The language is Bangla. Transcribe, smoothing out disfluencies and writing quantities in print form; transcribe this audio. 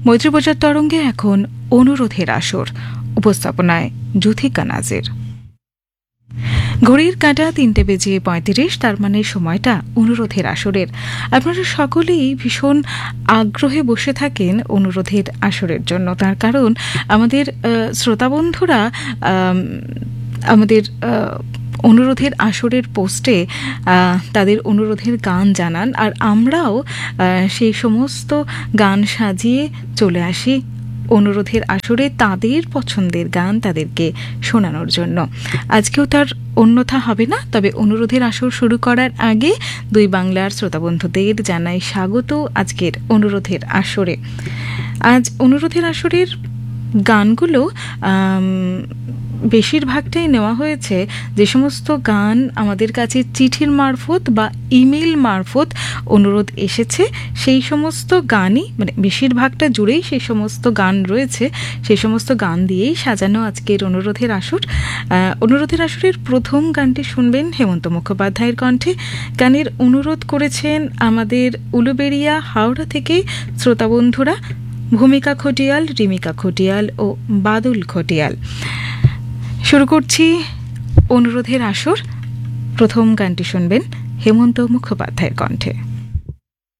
মৈত্রীবাজার তরঙ্গে এখন অনুরোধের আসর, উপস্থাপনায় যুথিকা নাজির। ঘড়ির কাঁটা 3:35, তার মানে সময়টা অনুরোধের আসরের। আপনারা সকলেই ভীষণ আগ্রহে বসে থাকেন অনুরোধের আসরের জন্য, তার কারণ আমাদের শ্রোতাবন্ধুরা আমাদের অনুরোধের আসরের পোস্টে তাদের অনুরোধের গান জানান, আর আমরাও সেই সমস্ত গান সাজিয়ে চলে আসি অনুরোধের আসরে তাদের পছন্দের গান তাদেরকে শোনানোর জন্য। আজকেও তার অন্যথা হবে না। তবে অনুরোধের আসর শুরু করার আগে দুই বাংলার শ্রোতাবন্ধুদের জানাই স্বাগত আজকের অনুরোধের আসরে। আজ অনুরোধের আসরের গানগুলো বেশিরভাগটাই নেওয়া হয়েছে যে সমস্ত গান আমাদের কাছে চিঠির মারফত বা ইমেল মারফত অনুরোধ এসেছে, সেই সমস্ত গানই, মানে বেশিরভাগটা জুড়েই সেই সমস্ত গান রয়েছে, সেই সমস্ত গান দিয়েই সাজানো আজকের অনুরোধের আসর। অনুরোধের আসরের প্রথম গানটি শুনবেন হেমন্ত মুখোপাধ্যায়ের কণ্ঠে। গানের অনুরোধ করেছেন আমাদের উলুবেড়িয়া হাওড়া থেকে শ্রোতাবন্ধুরা ভূমিকা খটিয়াল, রিমিকা খটিয়াল ও বাদল খটিয়াল। শুরু করছি অনুরোধের আসর। প্রথম গানটি শুনবেন হেমন্ত মুখোপাধ্যায়ের কণ্ঠে।